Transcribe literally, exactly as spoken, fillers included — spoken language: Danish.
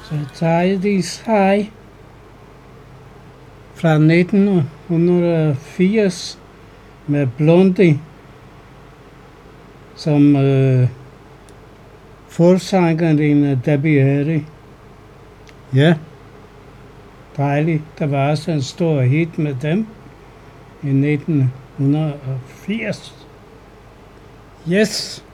Så Tidies High fra nitten firs med Blondie som øh, forsangerinde Debbie Harry. Ja, dejligt. Der var også en stor hit med dem i nitten firs. Yes!